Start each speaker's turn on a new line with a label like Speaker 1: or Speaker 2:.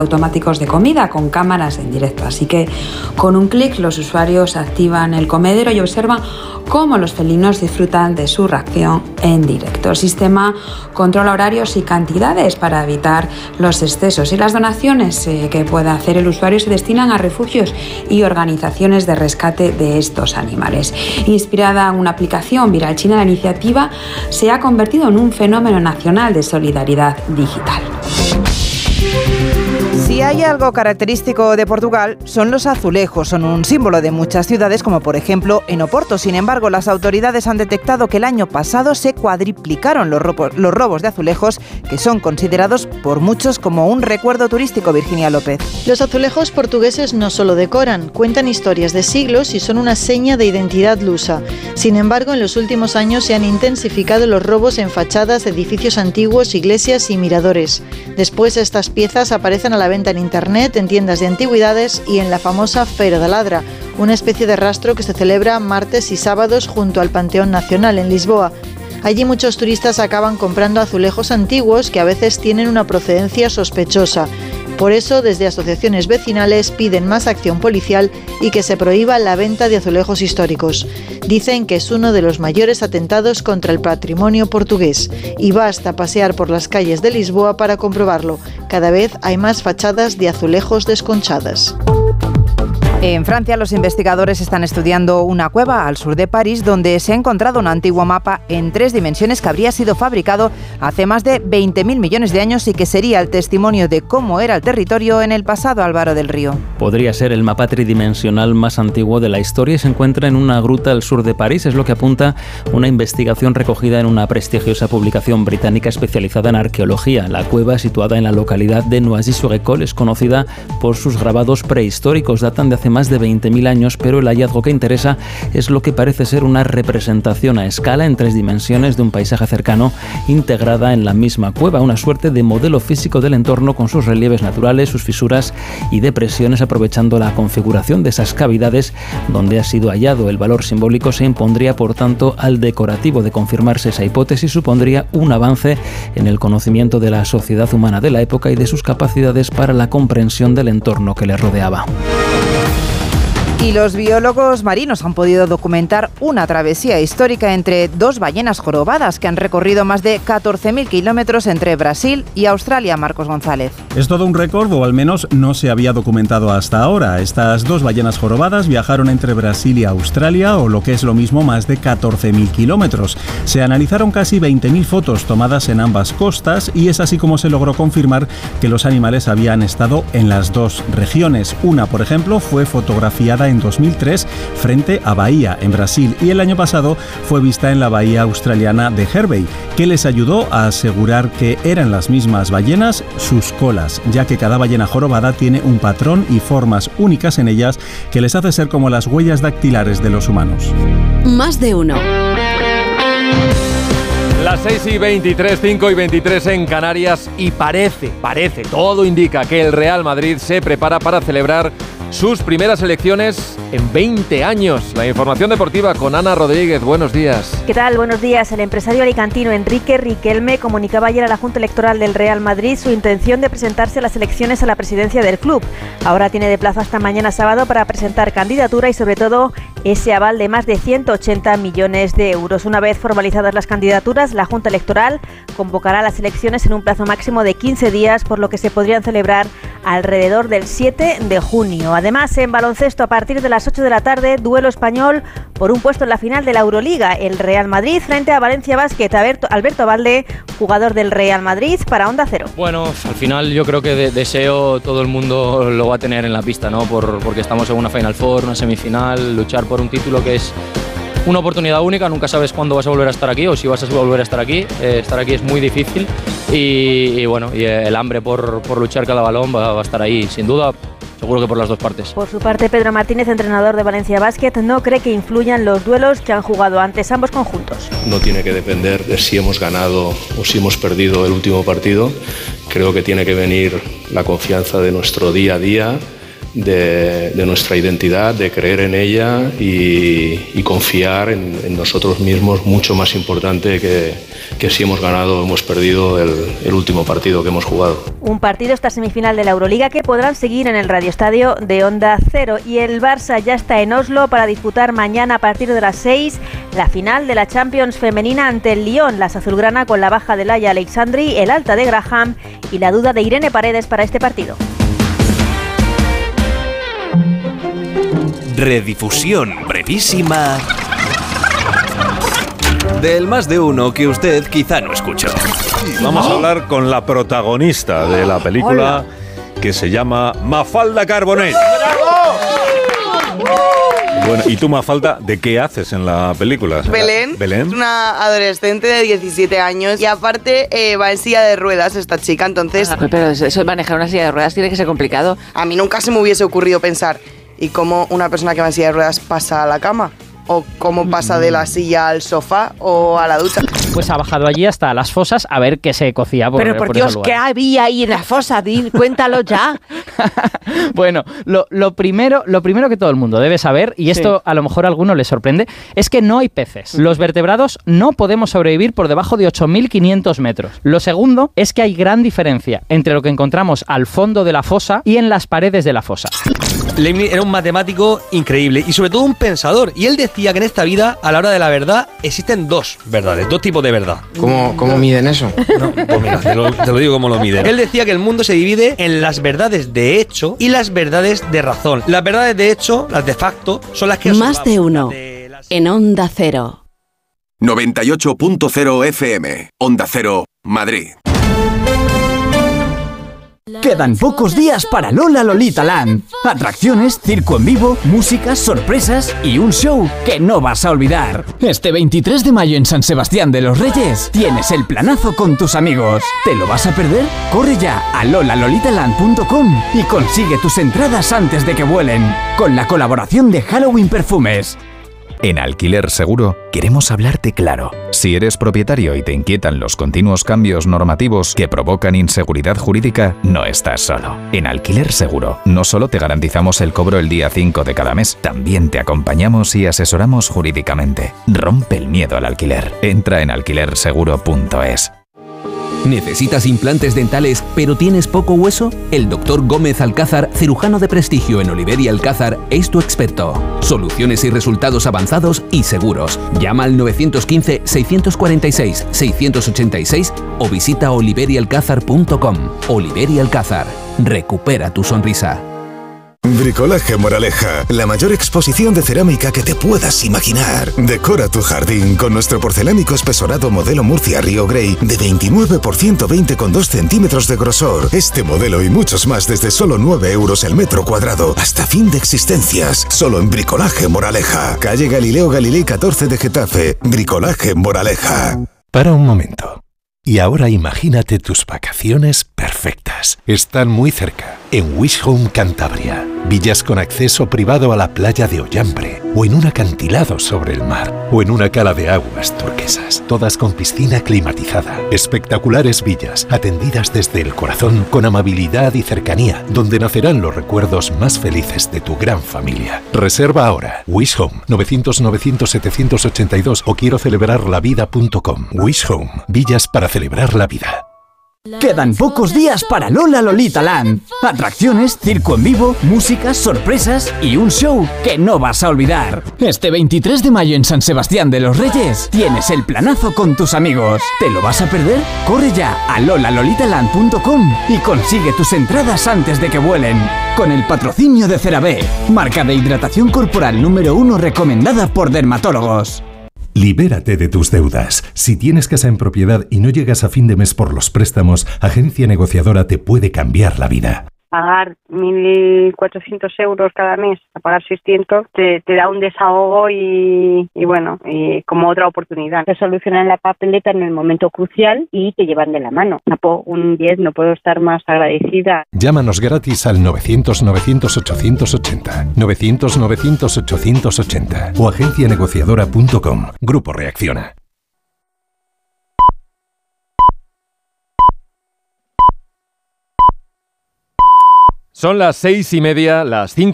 Speaker 1: automáticos de comida con cámaras en directo. Así que con un clic los usuarios activan el comedero y observan cómo los felinos disfrutan de su ración en directo. El sistema controla horarios y cantidades para evitar los excesos, y las donaciones que pueda hacer el usuario se destinan a refugios y organizaciones de rescate de estos animales. Inspirada en una aplicación viral china, la iniciativa se ha convertido en un fenómeno nacional de solidaridad digital.
Speaker 2: Si hay algo característico de Portugal, son los azulejos. Son un símbolo de muchas ciudades, como por ejemplo en Oporto. Sin embargo, las autoridades han detectado que el año pasado se cuadriplicaron los robos de azulejos, que son considerados por muchos como un recuerdo turístico. Virginia López.
Speaker 3: Los azulejos portugueses no solo decoran, cuentan historias de siglos y son una seña de identidad lusa. Sin embargo, en los últimos años se han intensificado los robos en fachadas de edificios antiguos, iglesias y miradores. Después, estas piezas aparecen a la venta en internet, en tiendas de antigüedades y en la famosa Feira da Ladra, una especie de rastro que se celebra martes y sábados junto al Panteón Nacional en Lisboa. Allí muchos turistas acaban comprando azulejos antiguos que a veces tienen una procedencia sospechosa. Por eso, desde asociaciones vecinales piden más acción policial y que se prohíba la venta de azulejos históricos. Dicen que es uno de los mayores atentados contra el patrimonio portugués y basta pasear por las calles de Lisboa para comprobarlo. Cada vez hay más fachadas de azulejos desconchadas.
Speaker 2: En Francia, los investigadores están estudiando una cueva al sur de París donde se ha encontrado un antiguo mapa en 3 dimensiones que habría sido fabricado hace más de 20.000 millones de años y que sería el testimonio de cómo era el territorio en el pasado. Álvaro del Río.
Speaker 4: Podría ser el mapa tridimensional más antiguo de la historia y se encuentra en una gruta al sur de París. Es lo que apunta una investigación recogida en una prestigiosa publicación británica especializada en arqueología. La cueva, situada en la localidad de Noisy-sur-École, es conocida por sus grabados prehistóricos. Datan de hace más de 20.000 años, pero el hallazgo que interesa es lo que parece ser una representación a escala en 3 dimensiones de un paisaje cercano integrada en la misma cueva, una suerte de modelo físico del entorno con sus relieves naturales, sus fisuras y depresiones, aprovechando la configuración de esas cavidades donde ha sido hallado. El valor simbólico se impondría, por tanto, al decorativo. De confirmarse esa hipótesis, supondría un avance en el conocimiento de la sociedad humana de la época y de sus capacidades para la comprensión del entorno que le rodeaba.
Speaker 2: Y los biólogos marinos han podido documentar una travesía histórica entre 2 ballenas jorobadas que han recorrido más de 14.000 kilómetros entre Brasil y Australia. Marcos González.
Speaker 5: Es todo un récord, o al menos no se había documentado hasta ahora. Estas 2 ballenas jorobadas viajaron entre Brasil y Australia, o lo que es lo mismo, más de 14.000 kilómetros. Se analizaron casi 20.000 fotos tomadas en ambas costas y es así como se logró confirmar que los animales habían estado en las 2 regiones. Una, por ejemplo, fue fotografiada en 2003 frente a Bahía, en Brasil, y el año pasado fue vista en la bahía australiana de Hervey, que les ayudó a asegurar que eran las mismas ballenas sus colas, ya que cada ballena jorobada tiene un patrón y formas únicas en ellas que les hace ser como las huellas dactilares de los humanos.
Speaker 6: Más de uno.
Speaker 7: Las 6:23, 5:23 en Canarias, y parece, todo indica que el Real Madrid se prepara para celebrar sus primeras elecciones en 20 años. La información deportiva con Ana Rodríguez. Buenos días.
Speaker 8: ¿Qué tal? Buenos días. El empresario alicantino Enrique Riquelme comunicaba ayer a la Junta Electoral del Real Madrid su intención de presentarse a las elecciones a la presidencia del club. Ahora tiene de plazo hasta mañana sábado para presentar candidatura y sobre todo ese aval de más de 180 millones de euros. Una vez formalizadas las candidaturas, la Junta Electoral convocará las elecciones en un plazo máximo de 15 días, por lo que se podrían celebrar alrededor del 7 de junio. Además, en baloncesto, a partir de las 8 de la tarde, duelo español por un puesto en la final de la Euroliga. El Real Madrid frente a Valencia Basket. Alberto Valde, jugador del Real Madrid, para Onda Cero.
Speaker 9: Bueno, al final yo creo que deseo todo el mundo lo va a tener en la pista, ¿no? Porque estamos en una Final Four, una semifinal, luchar por un título que es una oportunidad única. Nunca sabes cuándo vas a volver a estar aquí o si vas a volver a estar aquí. Estar aquí es muy difícil y el hambre por luchar cada balón va a estar ahí, sin duda. Seguro que por las 2 partes.
Speaker 8: Por su parte, Pedro Martínez, entrenador de Valencia Basket, no cree que influyan los duelos que han jugado antes ambos conjuntos.
Speaker 10: No tiene que depender de si hemos ganado o si hemos perdido el último partido. Creo que tiene que venir la confianza de nuestro día a día, de nuestra identidad, de creer en ella y confiar en nosotros mismos, mucho más importante que si hemos ganado o hemos perdido el último partido que hemos jugado.
Speaker 8: Un partido, esta semifinal de la Euroliga, que podrán seguir en el radioestadio de Onda Cero. Y el Barça ya está en Oslo para disputar mañana a partir de las 6 la final de la Champions femenina ante el Lyon. Las azulgrana con la baja de Laia Aleixandri, el alta de Graham y la duda de Irene Paredes para este partido.
Speaker 6: Redifusión brevísima del Más de Uno que usted quizá no escuchó.
Speaker 11: Vamos a hablar con la protagonista de la película, que se llama Mafalda Carbonell. Bueno, ¿y tú, Mafalda, de qué haces en la película?
Speaker 12: Belén es una adolescente de 17 años y aparte va en silla de ruedas esta chica, entonces...
Speaker 13: Pero eso de manejar una silla de ruedas tiene que ser complicado.
Speaker 12: A mí nunca se me hubiese ocurrido pensar, ¿y cómo una persona que va en silla de ruedas pasa a la cama? ¿O cómo pasa de la silla al sofá o a la ducha?
Speaker 14: Pues ha bajado allí hasta las fosas a ver qué se cocía por
Speaker 13: Pero por Dios, ¿qué había ahí en la fosa? Cuéntalo ya.
Speaker 14: Bueno, lo primero que todo el mundo debe saber, y esto a lo mejor a alguno le sorprende, es que no hay peces. Los vertebrados no podemos sobrevivir por debajo de 8.500 metros. Lo segundo es que hay gran diferencia entre lo que encontramos al fondo de la fosa y en las paredes de la fosa.
Speaker 15: Leibniz era un matemático increíble y sobre todo un pensador, y él decía que en esta vida, a la hora de la verdad, existen dos verdades, dos tipos de verdad.
Speaker 16: ¿Cómo miden eso?
Speaker 15: No, pues mira, te lo digo cómo lo miden. Él decía que el mundo se divide en las verdades de hecho y las verdades de razón. Las verdades de hecho, las de facto, son las que...
Speaker 17: Más de uno, en Onda Cero.
Speaker 6: 98.0 FM, Onda Cero, Madrid.
Speaker 18: Quedan pocos días para Lola Lolita Land. Atracciones, circo en vivo, música, sorpresas y un show que no vas a olvidar. Este 23 de mayo en San Sebastián de los Reyes tienes el planazo con tus amigos. ¿Te lo vas a perder? Corre ya a lolalolitaland.com y consigue tus entradas antes de que vuelen. Con la colaboración de Halloween Perfumes.
Speaker 19: En Alquiler Seguro queremos hablarte claro. Si eres propietario y te inquietan los continuos cambios normativos que provocan inseguridad jurídica, no estás solo. En Alquiler Seguro no solo te garantizamos el cobro el día 5 de cada mes, también te acompañamos y asesoramos jurídicamente. Rompe el miedo al alquiler. Entra en alquilerseguro.es.
Speaker 20: ¿Necesitas implantes dentales pero tienes poco hueso? El Dr. Gómez Alcázar, cirujano de prestigio en Oliver y Alcázar, es tu experto. Soluciones y resultados avanzados y seguros. Llama al 915-646-686 o visita oliverialcázar.com. Oliver y Alcázar. Recupera tu sonrisa.
Speaker 21: Bricolaje Moraleja, la mayor exposición de cerámica que te puedas imaginar. Decora tu jardín con nuestro porcelánico espesorado modelo Murcia Río Grey de 29 por 120,2 centímetros de grosor. Este modelo y muchos más desde solo 9 euros el metro cuadrado. Hasta fin de existencias. Solo en Bricolaje Moraleja. Calle Galileo Galilei 14 de Getafe. Bricolaje Moraleja.
Speaker 22: Para un momento. Y ahora imagínate tus vacaciones perfectas. Están muy cerca, en Wish Home Cantabria. Villas con acceso privado a la playa de Ollambre, o en un acantilado sobre el mar, o en una cala de aguas turquesas, todas con piscina climatizada. Espectaculares villas, atendidas desde el corazón, con amabilidad y cercanía, donde nacerán los recuerdos más felices de tu gran familia. Reserva ahora. Wish Home, 900-900-782 o quiero celebrarlavida.com. Wish Home, villas para celebrar la vida.
Speaker 18: Quedan pocos días para Lola Lolita Land. Atracciones, circo en vivo, música, sorpresas y un show que no vas a olvidar. Este 23 de mayo en San Sebastián de los Reyes tienes el planazo con tus amigos. ¿Te lo vas a perder? Corre ya a lolalolitaland.com y consigue tus entradas antes de que vuelen. Con el patrocinio de CeraVe, marca de hidratación corporal número 1 recomendada por dermatólogos.
Speaker 22: Libérate de tus deudas. Si tienes casa en propiedad y no llegas a fin de mes por los préstamos, Agencia Negociadora te puede cambiar la vida.
Speaker 23: Pagar 1.400 euros cada mes, a pagar 600, te da un desahogo y bueno, como otra oportunidad. Te solucionan la papeleta en el momento crucial y te llevan de la mano. Un 10, no puedo estar más agradecida.
Speaker 22: Llámanos gratis al 900-900-880, 900-900-880 o agencianegociadora.com. Grupo Reacciona.
Speaker 7: Son las 6:30, las 5.